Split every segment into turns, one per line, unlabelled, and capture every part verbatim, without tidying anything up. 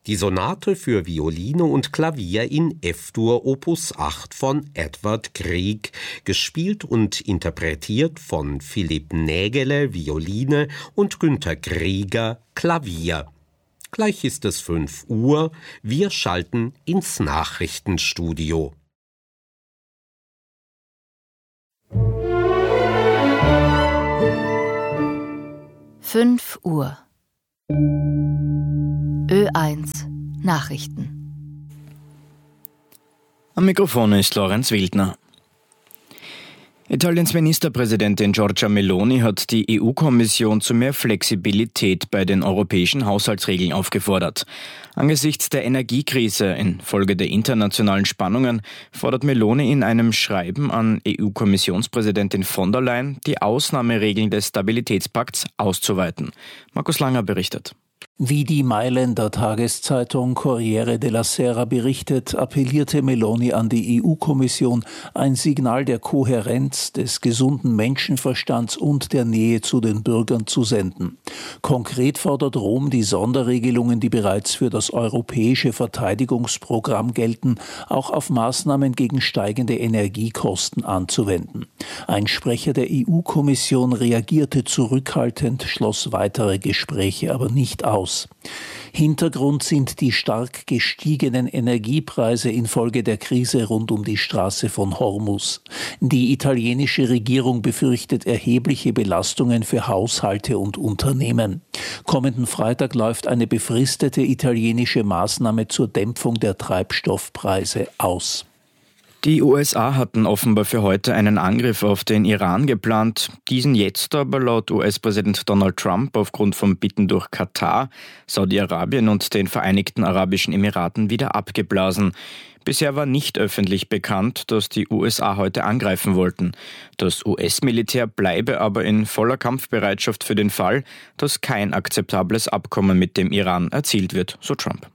Die Sonate für Violine und Klavier in F-Dur Opus acht von Edvard Grieg, gespielt und interpretiert von Philipp Nägele, Violine, und Günter Grieger, Klavier. Gleich ist es fünf Uhr, wir schalten ins Nachrichtenstudio.
fünf Uhr. Ö eins Nachrichten.
Am Mikrofon ist Lorenz Wildner. Italiens Ministerpräsidentin Giorgia Meloni hat die E U-Kommission zu mehr Flexibilität bei den europäischen Haushaltsregeln aufgefordert. Angesichts der Energiekrise infolge der internationalen Spannungen fordert Meloni in einem Schreiben an E U-Kommissionspräsidentin von der Leyen, die Ausnahmeregeln des Stabilitätspakts auszuweiten. Markus Langer berichtet.
Wie die Mailänder Tageszeitung Corriere della Sera berichtet, appellierte Meloni an die E U-Kommission, ein Signal der Kohärenz, des gesunden Menschenverstands und der Nähe zu den Bürgern zu senden. Konkret fordert Rom, die Sonderregelungen, die bereits für das europäische Verteidigungsprogramm gelten, auch auf Maßnahmen gegen steigende Energiekosten anzuwenden. Ein Sprecher der E U-Kommission reagierte zurückhaltend, schloss weitere Gespräche aber nicht aus. Hintergrund sind die stark gestiegenen Energiepreise infolge der Krise rund um die Straße von Hormuz. Die italienische Regierung befürchtet erhebliche Belastungen für Haushalte und Unternehmen. Kommenden Freitag läuft eine befristete italienische Maßnahme zur Dämpfung der Treibstoffpreise aus.
Die U S A hatten offenbar für heute einen Angriff auf den Iran geplant, diesen jetzt aber laut U S-Präsident Donald Trump aufgrund von Bitten durch Katar, Saudi-Arabien und den Vereinigten Arabischen Emiraten wieder abgeblasen. Bisher war nicht öffentlich bekannt, dass die U S A heute angreifen wollten. Das U S-Militär bleibe aber in voller Kampfbereitschaft für den Fall, dass kein akzeptables Abkommen mit dem Iran erzielt wird, so Trump.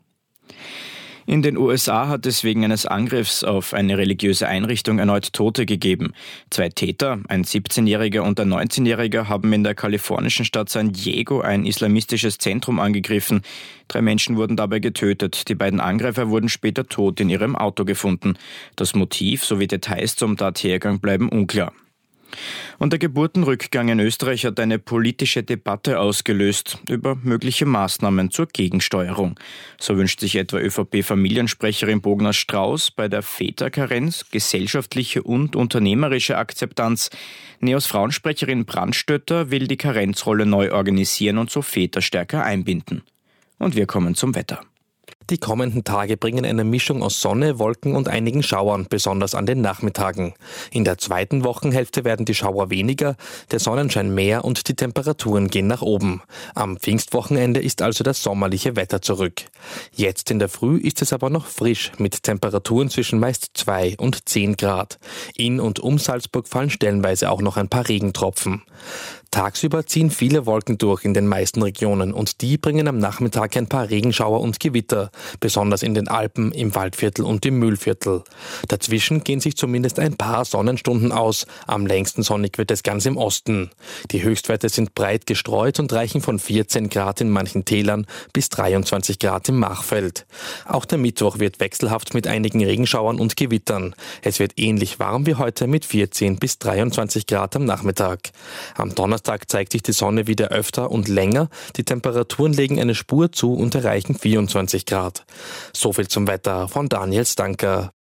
In den U S A hat es wegen eines Angriffs auf eine religiöse Einrichtung erneut Tote gegeben. Zwei Täter, ein siebzehnjähriger und ein neunzehnjähriger, haben in der kalifornischen Stadt San Diego ein islamistisches Zentrum angegriffen. Drei Menschen wurden dabei getötet. Die beiden Angreifer wurden später tot in ihrem Auto gefunden. Das Motiv sowie Details zum Tathergang bleiben unklar. Und der Geburtenrückgang in Österreich hat eine politische Debatte ausgelöst über mögliche Maßnahmen zur Gegensteuerung. So wünscht sich etwa ÖVP-Familiensprecherin Bogner-Strauß bei der Väterkarenz gesellschaftliche und unternehmerische Akzeptanz. Neos-Frauensprecherin Brandstötter will die Karenzrolle neu organisieren und so Väter stärker einbinden. Und wir kommen zum Wetter.
Die kommenden Tage bringen eine Mischung aus Sonne, Wolken und einigen Schauern, besonders an den Nachmittagen. In der zweiten Wochenhälfte werden die Schauer weniger, der Sonnenschein mehr und die Temperaturen gehen nach oben. Am Pfingstwochenende ist also das sommerliche Wetter zurück. Jetzt in der Früh ist es aber noch frisch, mit Temperaturen zwischen meist zwei und zehn Grad. In und um Salzburg fallen stellenweise auch noch ein paar Regentropfen. Tagsüber ziehen viele Wolken durch in den meisten Regionen und die bringen am Nachmittag ein paar Regenschauer und Gewitter, besonders in den Alpen, im Waldviertel und im Mühlviertel. Dazwischen gehen sich zumindest ein paar Sonnenstunden aus, am längsten sonnig wird es ganz im Osten. Die Höchstwerte sind breit gestreut und reichen von vierzehn Grad in manchen Tälern bis dreiundzwanzig Grad im Machfeld. Auch der Mittwoch wird wechselhaft mit einigen Regenschauern und Gewittern. Es wird ähnlich warm wie heute mit vierzehn bis dreiundzwanzig Grad am Nachmittag. Am Donnerstag zeigt sich die Sonne wieder öfter und länger. Die Temperaturen legen eine Spur zu und erreichen vierundzwanzig Grad. So viel zum Wetter von Daniel Stanker.